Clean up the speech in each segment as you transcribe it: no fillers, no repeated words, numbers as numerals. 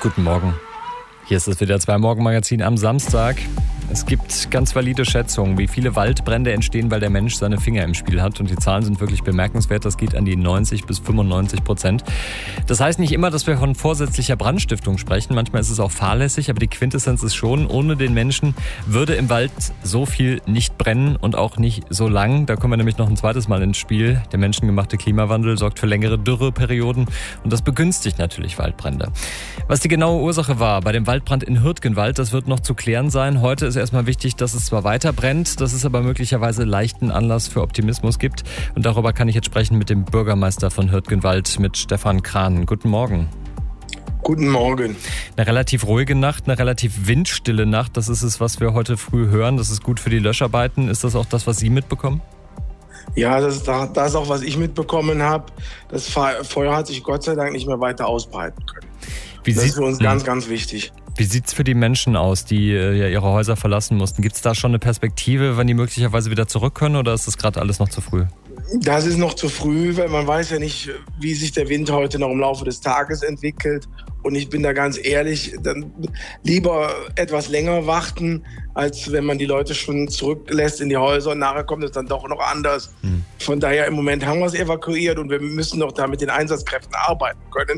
Guten Morgen. Hier ist das WDR 2 Morgenmagazin am Samstag. Es gibt ganz valide Schätzungen, wie viele Waldbrände entstehen, weil der Mensch seine Finger im Spiel hat. Und die Zahlen sind wirklich bemerkenswert. Das geht an die 90-95%. Das heißt nicht immer, dass wir von vorsätzlicher Brandstiftung sprechen. Manchmal ist es auch fahrlässig, aber die Quintessenz ist schon, ohne den Menschen würde im Wald so viel nicht brennen und auch nicht so lang. Da kommen wir nämlich noch ein zweites Mal ins Spiel. Der menschengemachte Klimawandel sorgt für längere Dürreperioden und das begünstigt natürlich Waldbrände. Was die genaue Ursache war bei dem Waldbrand in Hürtgenwald, das wird noch zu klären sein. Heute ist erstmal wichtig, dass es zwar weiter brennt, dass es aber möglicherweise leichten Anlass für Optimismus gibt. Und darüber kann ich jetzt sprechen mit dem Bürgermeister von Hürtgenwald, mit Stefan Krahn. Guten Morgen. Guten Morgen. Eine relativ ruhige Nacht, eine relativ windstille Nacht. Das ist es, was wir heute früh hören. Das ist gut für die Löscharbeiten. Ist das auch das, was Sie mitbekommen? Ja, das ist auch, was ich mitbekommen habe. Das Feuer hat sich Gott sei Dank nicht mehr weiter ausbreiten können. Das ist für uns ganz, ganz wichtig. Wie sieht's für die Menschen aus, die ja ihre Häuser verlassen mussten? Gibt's da schon eine Perspektive, wann die möglicherweise wieder zurück können, oder ist das gerade alles noch zu früh? Das ist noch zu früh, weil man weiß ja nicht, wie sich der Wind heute noch im Laufe des Tages entwickelt. Und ich bin da ganz ehrlich, dann lieber etwas länger warten, als wenn man die Leute schon zurücklässt in die Häuser und nachher kommt es dann doch noch anders. Von daher im Moment haben wir es evakuiert und wir müssen noch da mit den Einsatzkräften arbeiten können.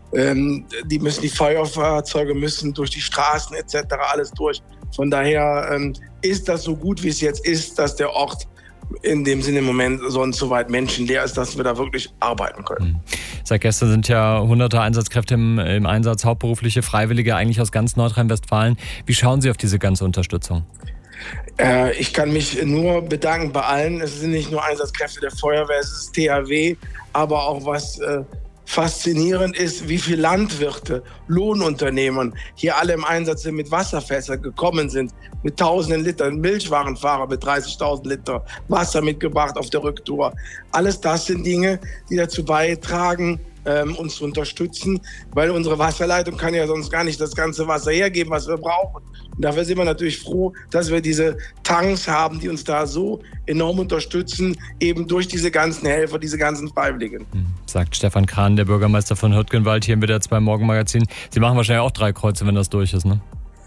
Die Feuerfahrzeuge müssen durch die Straßen etc. alles durch. Von daher ist das so gut, wie es jetzt ist, dass der Ort in dem Sinne im Moment sonst so weit menschenleer ist, dass wir da wirklich arbeiten können. Seit gestern sind ja hunderte Einsatzkräfte im Einsatz, hauptberufliche Freiwillige eigentlich aus ganz Nordrhein-Westfalen. Wie schauen Sie auf diese ganze Unterstützung? Ich kann mich nur bedanken bei allen. Es sind nicht nur Einsatzkräfte der Feuerwehr, es ist THW, aber auch was faszinierend ist, wie viele Landwirte, Lohnunternehmen hier alle im Einsatz sind, mit Wasserfässern gekommen sind, mit tausenden Litern, Milchwarenfahrer mit 30.000 Liter Wasser mitgebracht auf der Rücktour. Alles das sind Dinge, die dazu beitragen, uns zu unterstützen, weil unsere Wasserleitung kann ja sonst gar nicht das ganze Wasser hergeben, was wir brauchen. Und dafür sind wir natürlich froh, dass wir diese Tanks haben, die uns da so enorm unterstützen, eben durch diese ganzen Helfer, diese ganzen Freiwilligen. Sagt Stefan Krahn, der Bürgermeister von Hürtgenwald, hier im WDR 2 Morgenmagazin. Sie machen wahrscheinlich auch 3 Kreuze, wenn das durch ist, ne?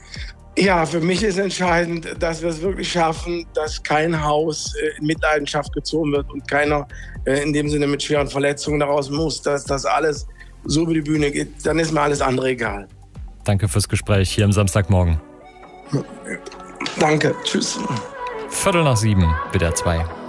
Ja, für mich ist entscheidend, dass wir es wirklich schaffen, dass kein Haus in Mitleidenschaft gezogen wird und keiner in dem Sinne mit schweren Verletzungen daraus muss, dass das alles so über die Bühne geht. Dann ist mir alles andere egal. Danke fürs Gespräch hier am Samstagmorgen. Danke, tschüss. 6:15, WDR 2.